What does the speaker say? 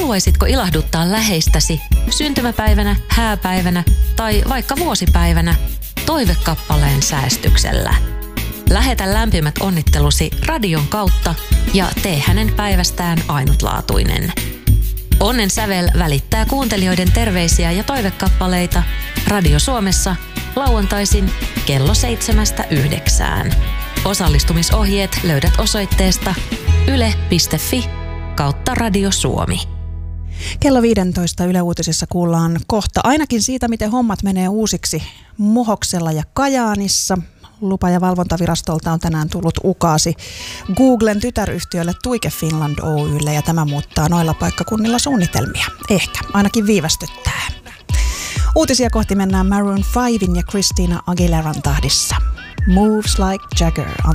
Haluaisitko ilahduttaa läheistäsi syntymäpäivänä, hääpäivänä tai vaikka vuosipäivänä toivekappaleen säästyksellä? Lähetä lämpimät onnittelusi radion kautta ja tee hänen päivästään ainutlaatuinen. Onnen sävel välittää kuuntelijoiden terveisiä ja toivekappaleita Radio Suomessa lauantaisin kello 7–9. Osallistumisohjeet löydät osoitteesta yle.fi/Radio Suomi. Kello 15 Yle Uutisissa kuullaan kohta ainakin siitä, miten hommat menee uusiksi Muhoksella ja Kajaanissa. Lupa- ja valvontavirastolta on tänään tullut ukaasi Googlen tytäryhtiölle Tuike Finland Oy:lle ja tämä muuttaa noilla paikkakunnilla suunnitelmia. Ehkä, ainakin viivästyttää. Uutisia kohti mennään Maroon 5:in ja Christina Aguileran tahdissa. Moves like Jagger.